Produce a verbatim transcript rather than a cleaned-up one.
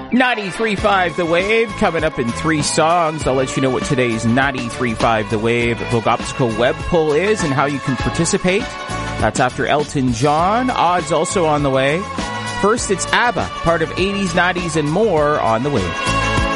ninety-three point five The Wave coming up in three songs. I'll let you know what today's ninety-three point five The Wave Vogue Optical web poll is and how you can participate. That's after Elton John. Odds also on the way. First, it's ABBA, part of eighties, nineties, and more on the way.